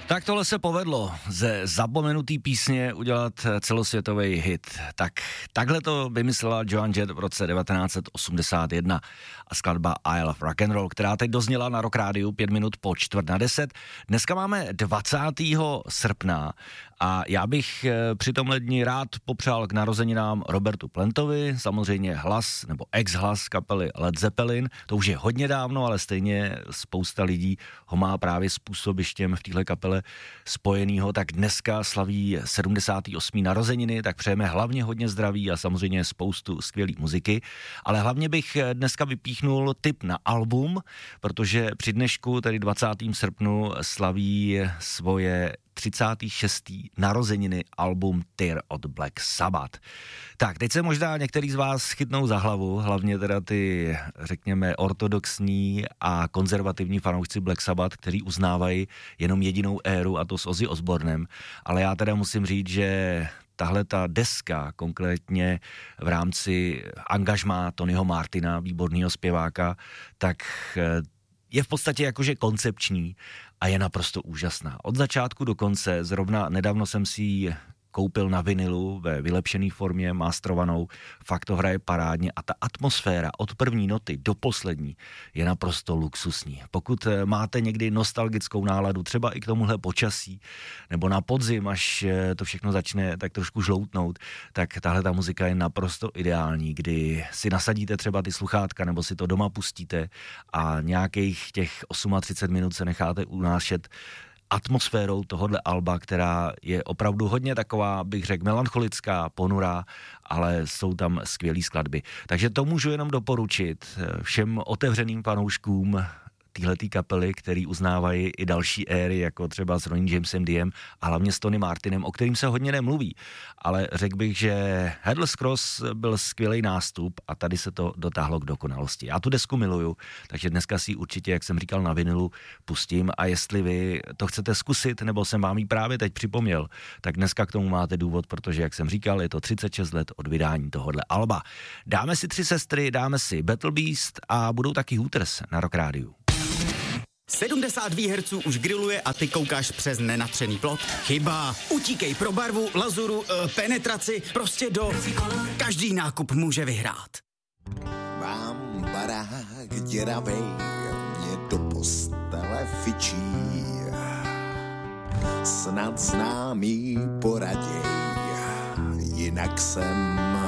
Tak tohle se povedlo, ze zapomenutý písně udělat celosvětový hit. Takhle to vymyslela Joan Jett v roce 1981 a skladba I Love Rock and Roll, která teď dozněla na Rock Rádiu 5 minut po 9:45. Dneska máme 20. srpna a já bych při tomhle dni rád popřál k narozeninám Robertu Plantovi, samozřejmě hlas nebo ex-hlas kapely Led Zeppelin. To už je hodně dávno, ale stejně spousta lidí ho má právě s působištěm v téhle kapele spojenýho, tak dneska slaví 78. narozeniny, tak přejeme hlavně hodně zdraví a samozřejmě spoustu skvělý muziky, ale hlavně bych dneska vypíchnul tip na album, protože při dnešku, tedy 20. srpnu, slaví svoje 36. narozeniny album Tear od Black Sabbath. Tak, teď se možná některý z vás chytnou za hlavu, hlavně teda ty, řekněme, ortodoxní a konzervativní fanoušci Black Sabbath, kteří uznávají jenom jedinou éru, a to s Ozzy Osbournem, ale já teda musím říct, že tahle ta deska, konkrétně v rámci angažmá Tonyho Martina, výborného zpěváka, tak je v podstatě jakože koncepční a je naprosto úžasná. Od začátku do konce, zrovna nedávno jsem si ji koupil na vinilu ve vylepšené formě, masterovanou, fakt to hraje parádně a ta atmosféra od první noty do poslední je naprosto luxusní. Pokud máte někdy nostalgickou náladu, třeba i k tomuhle počasí, nebo na podzim, až to všechno začne tak trošku žloutnout, tak tahle ta muzika je naprosto ideální, kdy si nasadíte třeba ty sluchátka, nebo si to doma pustíte a nějakých těch 38 minut se necháte unášet atmosférou tohohle alba, která je opravdu hodně taková, bych řekl, melancholická, ponurá, ale jsou tam skvělý skladby. Takže to můžu jenom doporučit všem otevřeným fanouškům téhletý kapely, který uznávají i další éry, jako třeba s Ronnie Jamesem Diem a hlavně s Tony Martinem, o kterým se hodně nemluví. Ale řekl bych, že Headless Cross byl skvělý nástup a tady se to dotáhlo k dokonalosti. Já tu desku miluju, takže dneska si určitě, jak jsem říkal, na vinilu pustím a jestli vy to chcete zkusit, nebo jsem vám ji právě teď připomněl, tak dneska k tomu máte důvod, protože, jak jsem říkal, je to 36 let od vydání tohohle alba. Dáme si 3 sestry, dáme si Battle Beast a budou taky Hooters na Rock Rádiu. 70 výherců už grilluje a ty koukáš přes nenatřený plot? Chyba. Utíkej pro barvu, lazuru, penetraci, prostě do... Každý nákup může vyhrát. Mám barák děravej, mě do postele fičí. Snad známý poraděj, jinak jsem